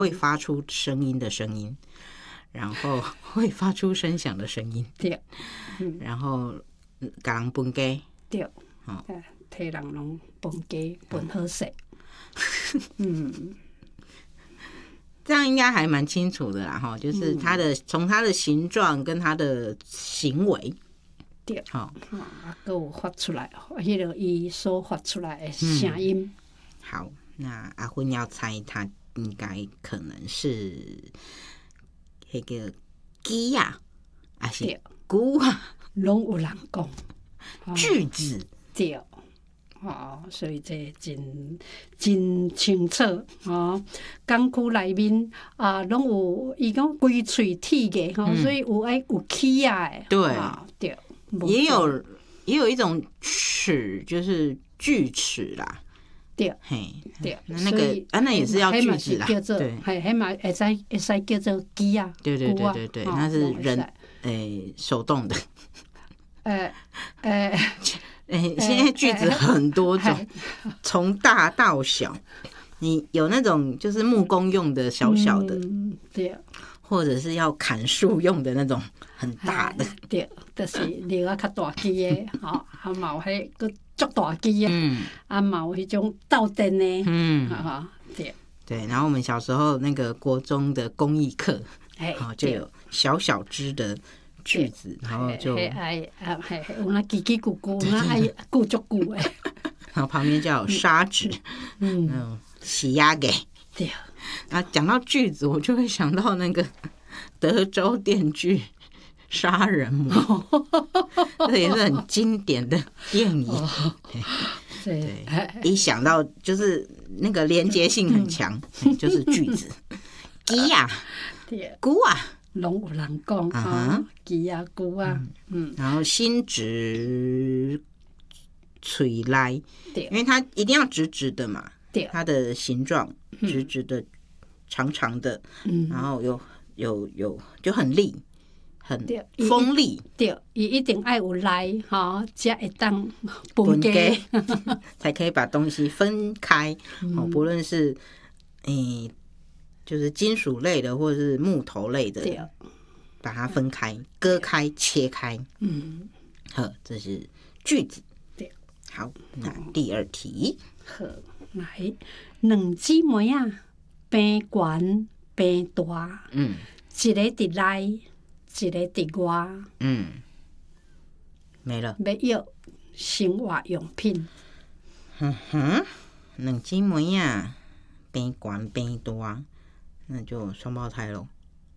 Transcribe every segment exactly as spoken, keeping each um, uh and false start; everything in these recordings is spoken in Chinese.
会发出声音的声音，然后会发出声响的声音， 对， 嗯、然后给人分家， 对，哦，替人拢分家分好势，嗯。 这样应该还蛮清楚的啦，哈，就是它的从它的形状跟它的行为， 对，好，啊，还有发出来，迄个伊所发出来的声音。嗯、 好，那阿芬要猜，它应该可能是那个鸡呀，还是鼓啊？ 拢有人讲句子， 对。哦，所以这真真清楚哦。港区内面啊，拢有伊讲规喙铁的吼，所以有爱有起啊的。 对、 哦、对， 也有也有一种齿，就是锯齿啦。 对， 嘿， 对， 那个啊，那也是要锯齿啦。 对，嘿，迄嘛会使会使叫做鸡啊。 对对对对对，那是人诶手动的。呃呃。欸、现在句子很多种，从大到小，你有那种就是木工用的小小的， 嗯、对， 或者是要砍树用的那种很大的， 对，就是另外较大机的，吼，啊嘛有迄个足大机的，嗯，啊嘛有迄种斗阵的，嗯，哈，对， 对，然后我们小时候那个国中的工艺课，哎，就有小小只的。句子，然后就哎哎哎，有那叽叽咕咕，那哎咕足咕哎， 然后旁边就有砂纸，嗯，嗯，洗压给。 对啊，讲到句子，我就会想到那个德州电锯杀人魔，这也是很经典的电影。哦、对，一想到就是那个连接性很强，嗯、就是句子，鸡呀，咕啊。 拢有人讲啊，鸡啊、牛啊，嗯， 然后心直嘴来，对，因为它一定要直直的嘛，对，它的形状直直的、长长的，嗯，然后有有有就很利，很锋利， 对，伊一定爱有来哈，才会当分家， 才可以把东西分开，哦，不论是诶。就是金属类的或者是木头类的，把它分开、割开、切开。嗯，好，这是句子。对，好，那第二题。 好，来，两姊妹啊，边悬边大，嗯，一个伫内，一个伫外， 嗯，没了。 要用生活用品。 哼哼，两姊妹啊，边悬边大。那就双胞胎咯，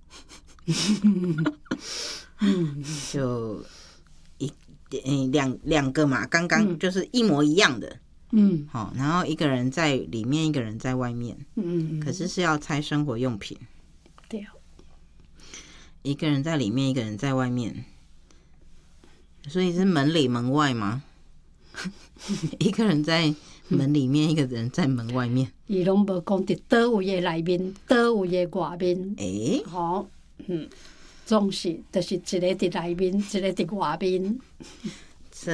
就一两两个嘛，刚刚就是一模一样的，嗯，好，然后一个人在里面，一个人在外面，嗯，可是是要猜生活用品， 对， 一个人在里面，一个人在外面，所以是门里门外吗？一个人在门里面，一个人在门外面。 伊拢无讲伫倒位的内面，倒位的外面。 诶、欸， 好、哦，嗯，总是就是一个伫内面，一个伫外面。 这，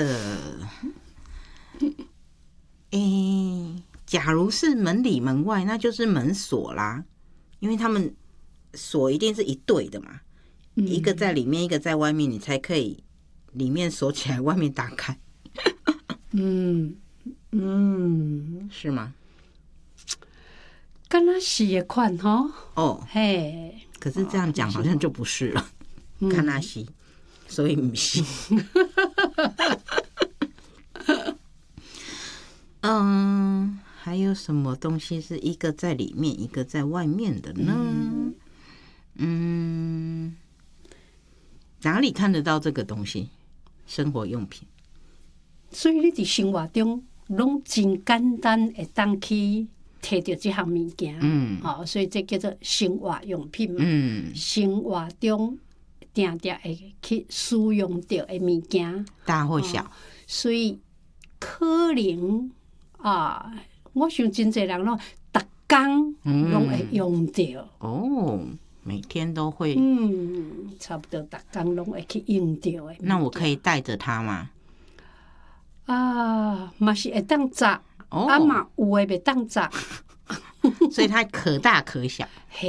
诶、欸，假如是门里门外，那就是门锁啦，因为他们锁一定是一对的嘛，嗯、一个在里面，一个在外面，你才可以里面锁起来，外面打开。 嗯嗯， 是吗？ 敢若是的款吼。 哦，嘿，可是这样讲好像就不是了。敢若是，所以不是。嗯，还有什么东西是一个在里面，一个在外面的呢？嗯，嗯，哪里看得到这个东西？生活用品。 所以你伫生活中拢真简单会当去摕到这项物件，嗯，哦，所以这叫做生活用品嘛，嗯，生活中定定会去使用到的物件， 大或小，哦、 所以可能啊，我想真侪人咯，逐工拢会用到、嗯、 哦。每天都会， 嗯，差不多逐工拢会去用到的。 那我可以带着它吗？ 啊，嘛是会当摘，哦、啊嘛有诶袂当摘。 所以它可大可小。